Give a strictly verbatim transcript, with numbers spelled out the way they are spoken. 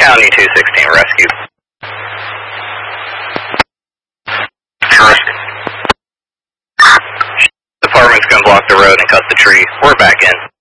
County two sixteen, rescue. Rescue. Department's gonna block the road and cut the tree. We're back in.